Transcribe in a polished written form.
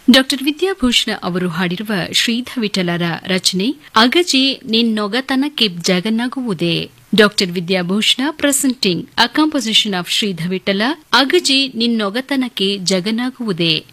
Doctor Vidyabhushana ಅವರು ಹಾಡಿರುವ ಶ್ರೀಧವಿಠಲರ ರಚನೆ ಅಗಜಿ ನಿನ್ನೊಗತನಕ್ಕೆ ಜಗನ್ನಾಗುವುದೇ. Doctor Vidyabhushana presenting a composition of ಶ್ರೀಧವಿಠಲ ಅಗಜಿ ನಿನ್ನೊಗತನಕ್ಕೆ ಜಗನ್ನಾಗುವುದೇ.